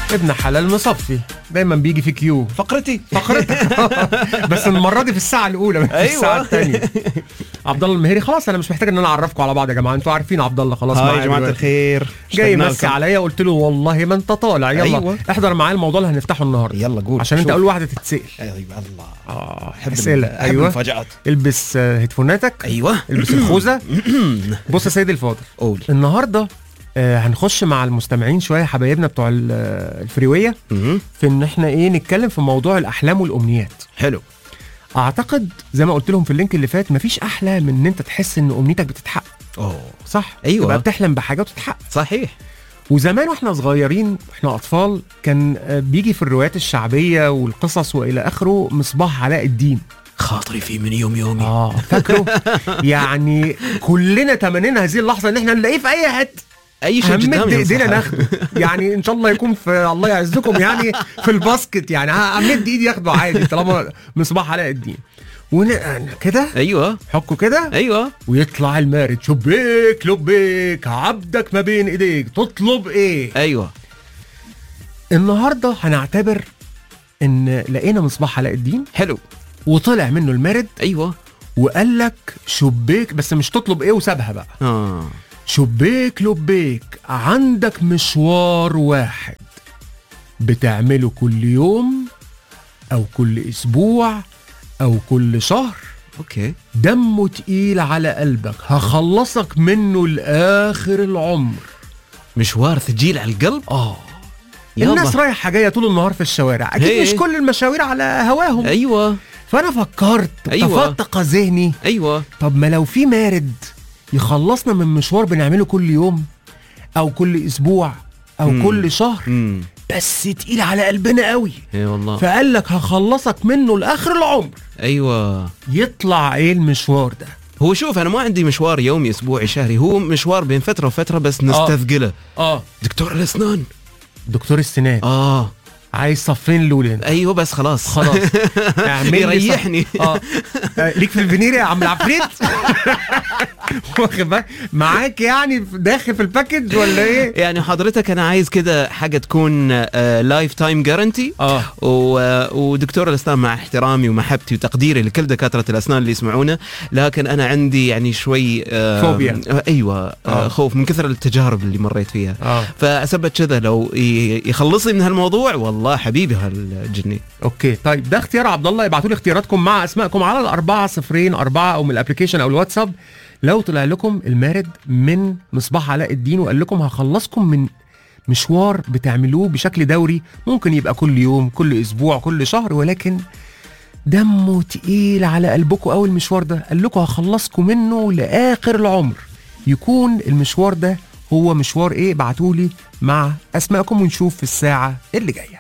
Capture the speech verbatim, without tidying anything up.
ابن حلال مصفي دايما بيجي في كيو فقرتي فقرتك بس المره دي في الساعه الاولى مش في أيوة. الساعه الثانيه. عبد الله المهيري. خلاص انا مش محتاج ان انا اعرفكم على بعض يا جماعه، انتوا عارفين عبد الله خلاص. هاي يا جماعه الخير، جاي يمسي عليا قلت له والله ما انت طالع، يلا أيوة. احضر معايا الموضوع اللي هنفتحه النهارده. يلا قول عشان انت شوف. اول واحده تتسال. ايوه الله اه حب اسئله. حب ايوه المفاجآت. البس آه، هيدفوناتك. ايوه البس الخوذه. بص يا سيدي الفاضل، قول. النهارده آه، هنخش مع المستمعين شويه حبايبنا بتوع ال- آه، الفريويه مهم. في ان احنا ايه نتكلم في موضوع الاحلام والامنيات. حلو. اعتقد زي ما قلت لهم في اللينك اللي فات مفيش احلى من ان انت تحس ان امنيتك بتتحقق. اوه صح. أيوة. تبقى بتحلم بحاجه وتتحقق. صحيح. وزمان واحنا صغيرين واحنا اطفال كان آه، بيجي في الروايات الشعبيه والقصص والى اخره مصباح علاء الدين. خاطري في من يوم يومي. اه فاكره. يعني كلنا تمنينا هذه اللحظه ان احنا نلاقيه في اي حته، اي شيء همد قدامي ايدينا ينصحها. ناخده. يعني ان شاء الله يكون في الله يعزكم يعني في الباسكت، يعني همد ايدي ياخده عادي طالما مصباح علاء الدين. ون كده ايوه حكوا كده ايوه ويطلع المارد شبيك لبيك عبدك ما بين ايديك تطلب ايه. ايوه. النهارده هنعتبر ان لقينا مصباح علاء الدين حلو. وطلع منه المارد ايوه. وقال لك شبيك، بس مش تطلب ايه وسابها بقى. اه شبيك لبيك عندك مشوار واحد بتعمله كل يوم او كل اسبوع او كل شهر، اوكي. دمه تقيل على قلبك، هخلصك منه لاخر العمر. مشوار ثقيل على القلب. اه يلا. الناس رايحه جايه طول النهار في الشوارع، اكيد هي. مش كل المشاوير على هواهم. ايوه فانا فكرت أيوة. تفتق ذهني، ايوه. طب ما لو في مارد يخلصنا من مشوار بنعمله كل يوم او كل اسبوع او مم. كل شهر امم بس تقيل على قلبنا قوي، اي والله. فقال لك هخلصك منه لاخر العمر. ايوه. يطلع ايه المشوار ده؟ هو شوف انا ما عندي مشوار يومي اسبوعي شهري، هو مشوار بين فتره وفتره بس نستثقله. اه دكتور الاسنان. دكتور السنان. اه عايز صفين لولين. ايوه بس خلاص خلاص اعمل لي صف- يريحني. اه آه، ليك في الفينير يا عم العفريت. واخد بالك معاك يعني داخل في الباكج ولا ايه؟ يعني حضرتك انا عايز كده حاجه تكون لايف تايم جارنتي. اه ودكتور الاسنان مع احترامي ومحبتي وتقديري لكل دكاتره الاسنان اللي يسمعونا، لكن انا عندي يعني شوي آه فوبيا. آه ايوه آه آه. خوف من كثر التجارب اللي مريت فيها. اه فأثبت كذا لو ي- يخلصني من هالموضوع والله حبيبي هالجني. اوكي طيب ده اختيار عبد الله. ابعتوا لي اختياراتكم مع اسمائكم على الأربعة صفرين أربعة او من الابلكيشن او الواتساب. لو طلع لكم المارد من مصباح علاء الدين وقال لكم هخلصكم من مشوار بتعملوه بشكل دوري، ممكن يبقى كل يوم كل اسبوع كل شهر، ولكن دمه تقيل على قلبكم قوي المشوار ده، قال لكم هخلصكم منه لاخر العمر، يكون المشوار ده هو مشوار ايه؟ ابعتولي مع اسمائكم ونشوف في الساعه اللي جايه.